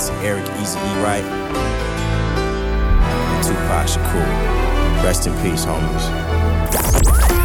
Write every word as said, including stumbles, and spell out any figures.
to Eric Easy E. Wright and Tupac Shakur. Rest in peace, homies.